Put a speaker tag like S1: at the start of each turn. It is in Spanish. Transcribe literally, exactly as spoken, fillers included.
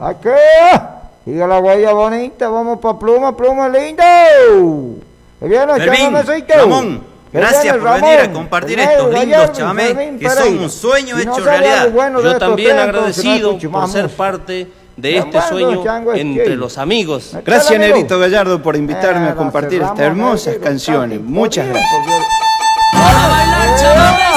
S1: ¿A qué? Sigue la huella bonita, vamos pa' Pluma, Pluma lindo. Que viene,
S2: Fermín, Ramón, gracias por venir a compartir estos lindos chamés que son un sueño hecho realidad.
S3: Yo también agradecido por ser parte de este sueño entre los amigos.
S4: Gracias, Negrito Gallardo, por invitarme a compartir estas hermosas canciones. Muchas gracias.